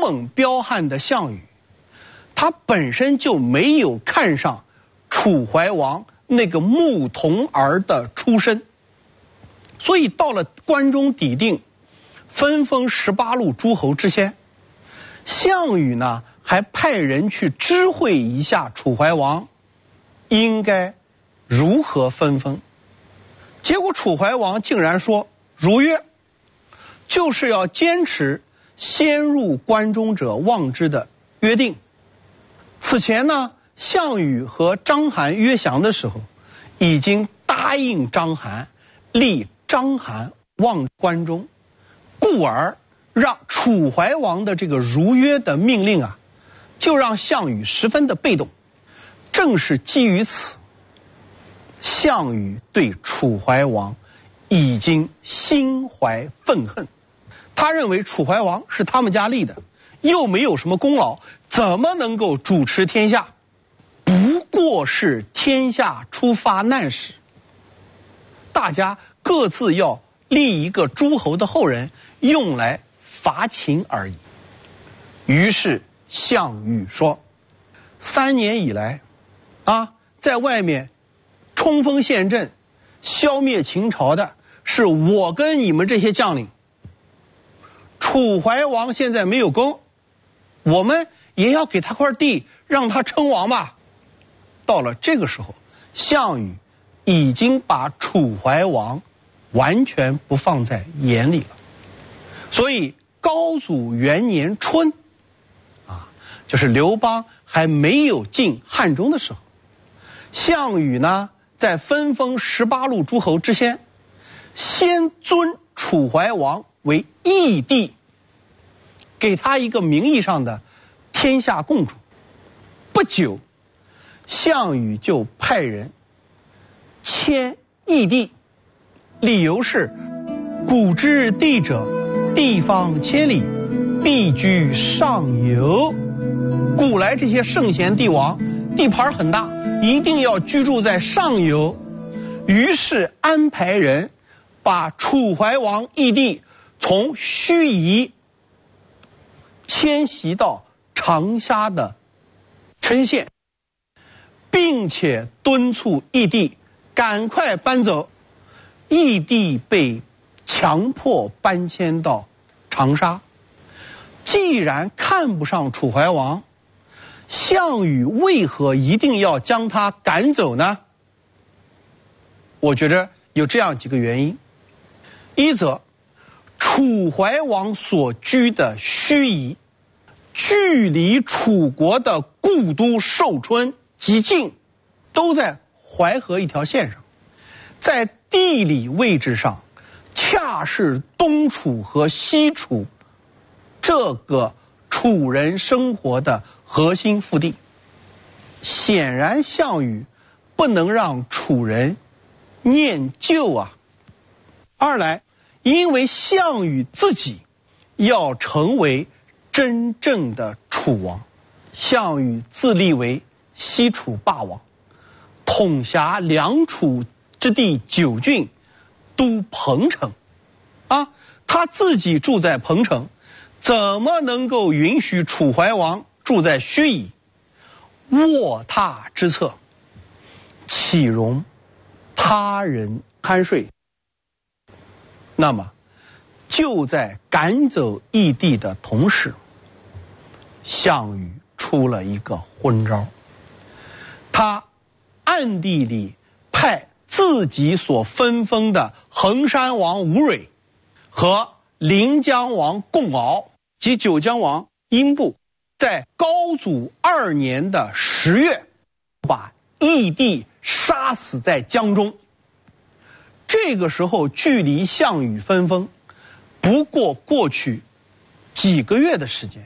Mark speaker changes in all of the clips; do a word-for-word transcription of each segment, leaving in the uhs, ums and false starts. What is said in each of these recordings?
Speaker 1: 猛彪悍的项羽，他本身就没有看上楚怀王那个牧童儿的出身，所以到了关中底定，分封十八路诸侯之先，项羽呢还派人去知会一下楚怀王，应该如何分封。结果楚怀王竟然说如约，就是要坚持先入关中者望之的约定。此前呢，项羽和章邯约降的时候，已经答应章邯立章邯望关中，故而让楚怀王的这个如约的命令啊，就让项羽十分的被动。正是基于此，项羽对楚怀王已经心怀愤恨。他认为楚怀王是他们家立的，又没有什么功劳，怎么能够主持天下？不过是天下初发难时，大家各自要立一个诸侯的后人，用来伐秦而已。于是项羽说，三年以来啊，在外面冲锋陷阵消灭秦朝的是我跟你们这些将领，楚怀王现在没有功，我们也要给他块地，让他称王吧。到了这个时候，项羽已经把楚怀王完全不放在眼里了。所以高祖元年春啊，就是刘邦还没有进汉中的时候，项羽呢在分封十八路诸侯之先，先尊楚怀王为义帝，给他一个名义上的天下共主。不久，项羽就派人迁义帝，理由是古之帝者，地方千里，必居上游。古来这些圣贤帝王地盘很大，一定要居住在上游。于是安排人把楚怀王义帝从盱眙迁徙到长沙的郴县，并且敦促义帝赶快搬走。义帝被强迫搬迁到长沙。既然看不上楚怀王，项羽为何一定要将他赶走呢？我觉着有这样几个原因。一则，楚怀王所居的盱眙距离楚国的故都寿春极近，都在淮河一条线上，在地理位置上恰是东楚和西楚这个楚人生活的核心腹地。显然项羽不能让楚人念旧啊。二来，因为项羽自己要成为真正的楚王，项羽自立为西楚霸王，统辖两楚之地九郡，都彭城啊，他自己住在彭城，怎么能够允许楚怀王住在盱眙？卧榻之侧，岂容他人酣睡？那么就在赶走义帝的同时，项羽出了一个昏招。他暗地里派自己所分封的衡山王吴芮和临江王贡敖及九江王英布，在高祖二年的十月，把义帝杀死在江中。这个时候距离项羽分封不过过去几个月的时间。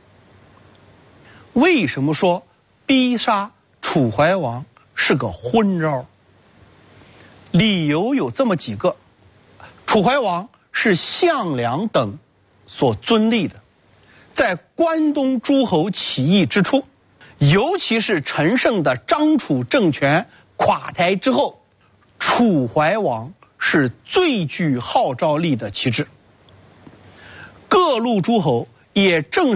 Speaker 1: 为什么说逼杀楚怀王是个昏招？理由有这么几个。楚怀王是项梁等所尊立的，在关东诸侯起义之初，尤其是陈胜的张楚政权垮台之后，楚怀王是最具号召力的旗帜。各路诸侯也正